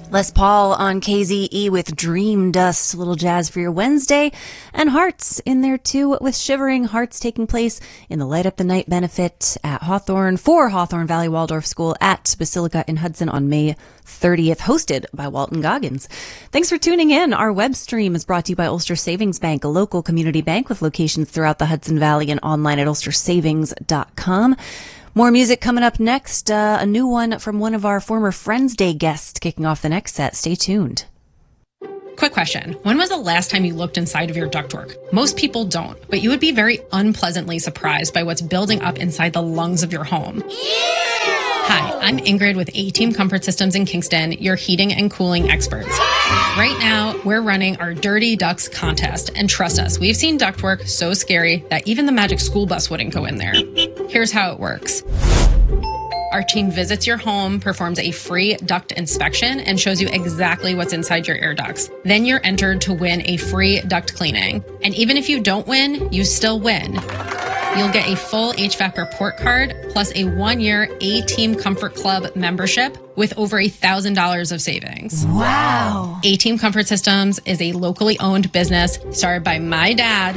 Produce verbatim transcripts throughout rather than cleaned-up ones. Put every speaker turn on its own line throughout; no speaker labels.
Les Paul on K Z E with Dream Dust, a little jazz for your Wednesday, and Hearts in there too with Shivering Hearts taking place in the Light Up the Night benefit at Hawthorne for Hawthorne Valley Waldorf School at Basilica in Hudson on May thirtieth, hosted by Walton Goggins. Thanks for tuning in. Our web stream is brought to you by Ulster Savings Bank, a local community bank with locations throughout the Hudson Valley and online at ulster savings dot com. More music coming up next. Uh, a new one from one of our former Friends Day guests kicking off the next set. Stay tuned.
Quick question. When was the last time you looked inside of your ductwork? Most people don't, but you would be very unpleasantly surprised by what's building up inside the lungs of your home. Yeah! Hi, I'm Ingrid with A-Team Comfort Systems in Kingston, your heating and cooling experts. Right now, we're running our Dirty Ducts contest, and trust us, we've seen ductwork so scary that even the magic school bus wouldn't go in there. Here's how it works. Our team visits your home, performs a free duct inspection, and shows you exactly what's inside your air ducts. Then you're entered to win a free duct cleaning. And even if you don't win, you still win. You'll get a full H V A C report card, plus a one-year A-Team Comfort Club membership with over one thousand dollars of savings.
Wow.
A-Team Comfort Systems is a locally owned business started by my dad,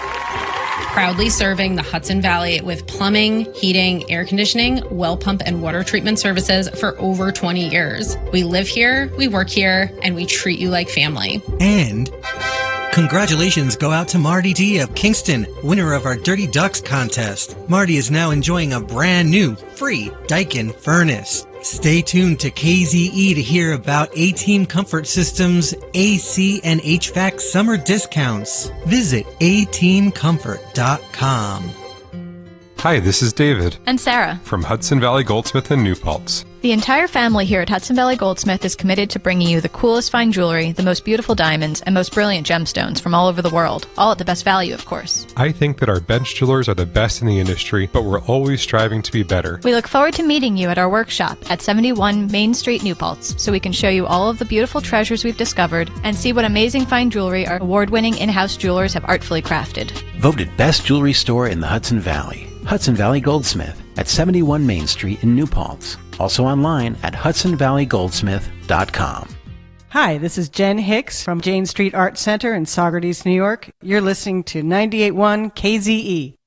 proudly serving the Hudson Valley with plumbing, heating, air conditioning, well pump, and water treatment services for over twenty years. We live here, we work here, and we treat you like family.
And congratulations go out to Marty T of Kingston, winner of our Dirty Ducks contest. Marty is now enjoying a brand new free Daikin furnace. Stay tuned to K Z E to hear about A-Team Comfort Systems A C and H V A C summer discounts. Visit a team comfort dot com.
Hi, this is David.
And Sarah.
From Hudson Valley Goldsmith in New Paltz.
The entire family here at Hudson Valley Goldsmith is committed to bringing you the coolest fine jewelry, the most beautiful diamonds, and most brilliant gemstones from all over the world, all at the best value, of course.
I think that our bench jewelers are the best in the industry, but we're always striving to be better.
We look forward to meeting you at our workshop at seventy-one Main Street, New Paltz, so we can show you all of the beautiful treasures we've discovered and see what amazing fine jewelry our award-winning in-house jewelers have artfully crafted.
Voted best jewelry store in the Hudson Valley. Hudson Valley Goldsmith at seventy-one Main Street in New Paltz. Also online at hudson valley goldsmith dot com.
Hi, this is Jen Hicks from Jane Street Art Center in Saugerties, New York. You're listening to ninety-eight point one K Z E.